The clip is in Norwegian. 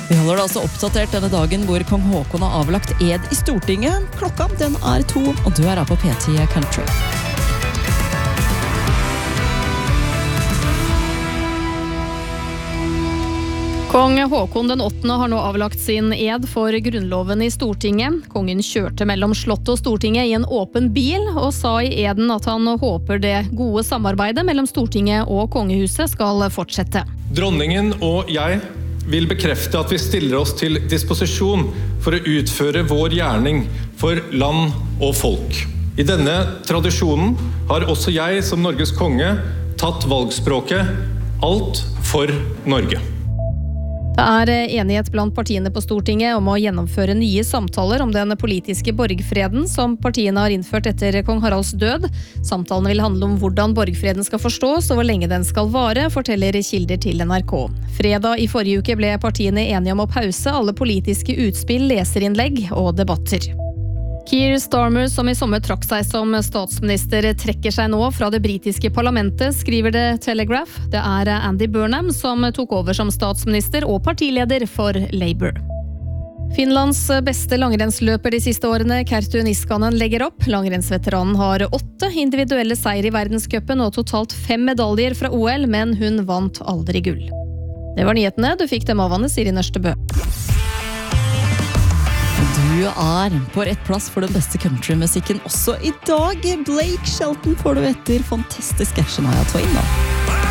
Vi holder det altså oppdatert denne dagen hvor kong Håkon har avlagt ed i Stortinget. Klokka den er 2, og du er her på P10 Country. Kong Håkon den 8. har nå avlagt sin ed for grunnloven i Stortinget. Kongen kjørte mellom Slottet og Stortinget i en åpen bil, og sa i eden at han håper det gode samarbeidet mellom Stortinget og kongehuset skal fortsette. Dronningen og jeg vil bekrefte at vi stiller oss til disposisjon for å utføre vår gjerning for land og folk. I denne tradisjonen har også jeg som Norges konge tatt valgspråket «Alt for Norge». Det er enighet blant partiene på Stortinget om å gjennomføre nye samtaler om den politiske borgfreden som partiene har innført etter kong Haralds død. Samtalene vil handle om hvordan borgfreden skal forstås og hvor lenge den skal vare, forteller kilder til NRK. Fredag i forrige uke ble partiene enige om å pause alle politiske utspill, leserinnlegg og debatter. Keir Starmer, som i sommer trakk seg som statsminister, trekker seg nå fra det britiske parlamentet, skriver The Telegraph. Det er Andy Burnham som tok over som statsminister og partileder for Labour. Finlands beste langrennsløper de siste årene, Kerttu Niskanen, legger opp. Langrennsveteranen har 8 individuelle seier i verdenscupen og totalt 5 medaljer fra OL, men hun vant aldri gull. Det var nyhetene. Du fikk dem av Anne Siri Nørstebø. Du er på rett plass for den beste countrymusikken også i dag. Blake Shelton får du etter fantastisk Shania Twain da.